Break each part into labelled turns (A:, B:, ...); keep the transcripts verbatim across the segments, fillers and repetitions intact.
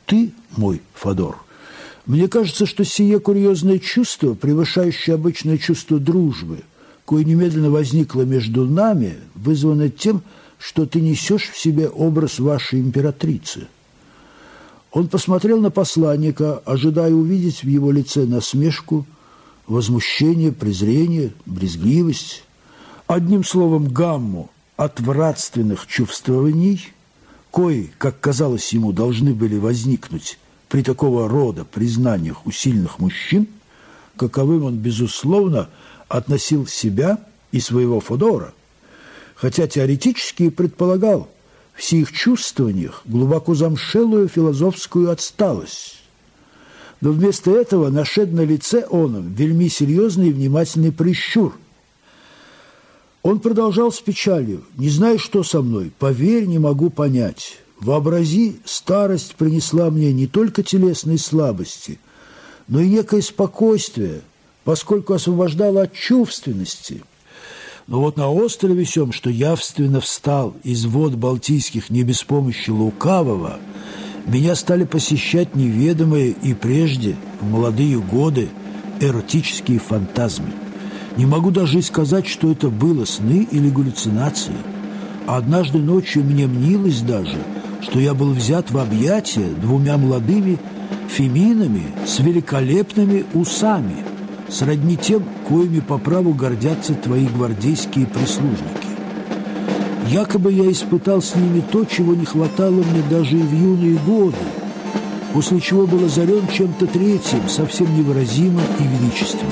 A: ты мой Фодор. Мне кажется, что сие курьезное чувство, превышающее обычное чувство дружбы, кое немедленно возникло между нами, вызвано тем, что ты несешь в себе образ вашей императрицы». Он посмотрел на посланника, ожидая увидеть в его лице насмешку, возмущение, презрение, брезгливость, одним словом, гамму отвратственных чувствований, кои, как казалось ему, должны были возникнуть при такого рода признаниях у сильных мужчин, каковым он, безусловно, относил себя и своего Фодора, хотя теоретически и предполагал в сих чувствованиях глубоко замшелую философскую отсталость. Но вместо этого нашед на лице оном вельми серьезный и внимательный прищур. Он продолжал с печалью: «Не знаю, что со мной, поверь, не могу понять. Вообрази, старость принесла мне не только телесные слабости, но и некое спокойствие, поскольку освобождала от чувственности. Но вот на острове сём, что явственно встал из вод Балтийских не без помощи лукавого, меня стали посещать неведомые и прежде, в молодые годы, эротические фантазмы. Не могу даже и сказать, что это было сны или галлюцинации. А однажды ночью мне мнилось даже, что я был взят в объятия двумя молодыми феминами с великолепными усами, сродни тем, коими по праву гордятся твои гвардейские прислужники. Якобы я испытал с ними то, чего не хватало мне даже и в юные годы, после чего был озарен чем-то третьим, совсем невыразимым и величественным.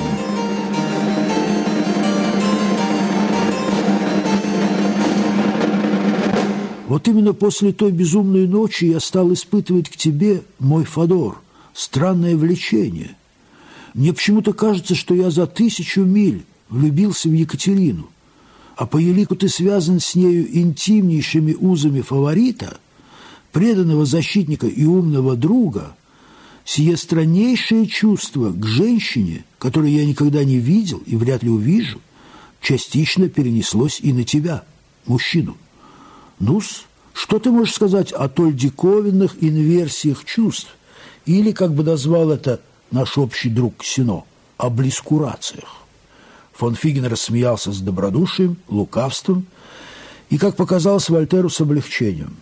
A: Вот именно после той безумной ночи я стал испытывать к тебе, мой Фодор, странное влечение. Мне почему-то кажется, что я за тысячу миль влюбился в Екатерину, а по елику ты связан с нею интимнейшими узами фаворита, преданного защитника и умного друга. Сие страннейшее чувство к женщине, которую я никогда не видел и вряд ли увижу, частично перенеслось и на тебя, мужчину. Ну-с, что ты можешь сказать о толь диковинных инверсиях чувств, или, как бы назвал это наш общий друг Ксено, о блискурациях? Фон Фиген рассмеялся с добродушием, лукавством и, как показалось Вольтеру, с облегчением.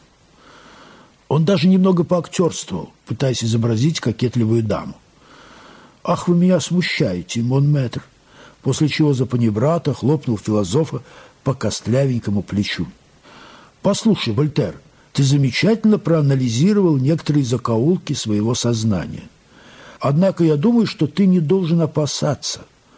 A: Он даже немного поактерствовал, пытаясь изобразить кокетливую даму. «Ах, вы меня смущаете, мон-метр», после чего за панибрата хлопнул философа по костлявенькому плечу. «Послушай, Вольтер, ты замечательно проанализировал некоторые закоулки своего сознания. Однако я думаю, что ты не должен опасаться.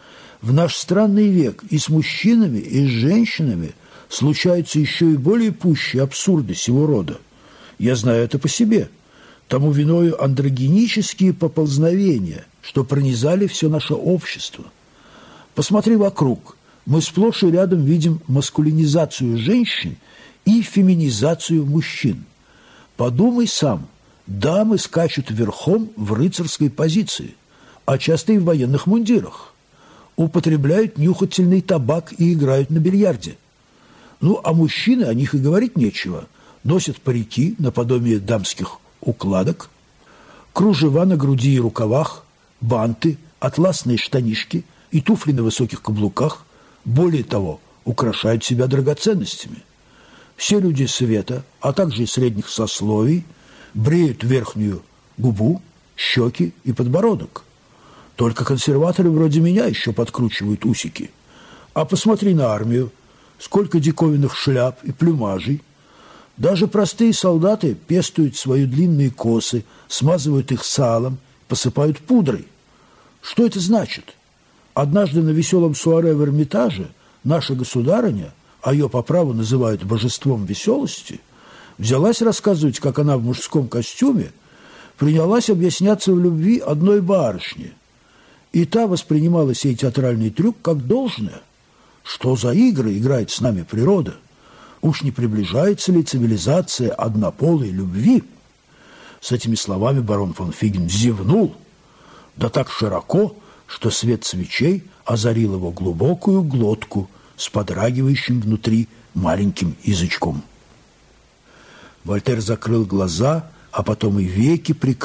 A: В наш странный век и с мужчинами, и с женщинами случаются еще и более пущие абсурды сего рода. Я знаю это по себе. Тому виною андрогенические поползновения, что пронизали все наше общество. Посмотри вокруг. Мы сплошь и рядом видим маскулинизацию женщин и феминизацию мужчин. Подумай сам. Дамы скачут верхом в рыцарской позиции, а часто и в военных мундирах. Употребляют нюхательный табак и играют на бильярде. Ну, а мужчины, о них и говорить нечего. Носят парики наподобие дамских укладок, кружева на груди и рукавах, банты, атласные штанишки и туфли на высоких каблуках. Более того, украшают себя драгоценностями. Все люди света, а также и средних сословий, бреют верхнюю губу, щеки и подбородок. Только консерваторы вроде меня еще подкручивают усики. А посмотри на армию, сколько диковинных шляп и плюмажей. Даже простые солдаты пестуют свои длинные косы, смазывают их салом, посыпают пудрой. Что это значит? Однажды на веселом суаре в Эрмитаже наша государыня, а ее по праву называют божеством веселости, взялась рассказывать, как она в мужском костюме принялась объясняться в любви одной барышне. И та воспринимала сей театральный трюк как должное. Что за игры играет с нами природа? Уж не приближается ли цивилизация однополой любви? С этими словами барон фон Фиген зевнул, да так широко, что свет свечей озарил его глубокую глотку с подрагивающим внутри маленьким язычком. Вольтер закрыл глаза, а потом и веки прикрыл.